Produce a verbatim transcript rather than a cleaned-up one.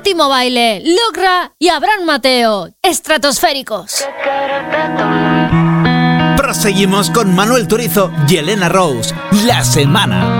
Último Baile, Lucra y Abraham Mateo, Estratosféricos. Proseguimos con Manuel Turizo y Elena Rose, La Semana.